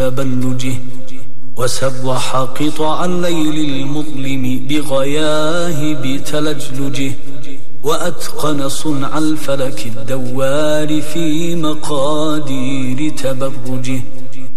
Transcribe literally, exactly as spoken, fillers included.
تبلجه، وسرح قطع الليل المظلم بغياهب تلجلجه، وأتقن صنع الفلك الدوار في مقادير تبرجه،